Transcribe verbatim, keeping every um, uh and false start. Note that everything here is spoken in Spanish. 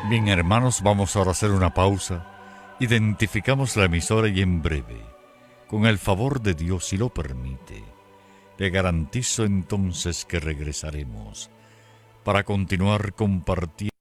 Bien, hermanos, vamos ahora a hacer una pausa. Identificamos la emisora y en breve, con el favor de Dios, si lo permite, le garantizo entonces que regresaremos para continuar compartiendo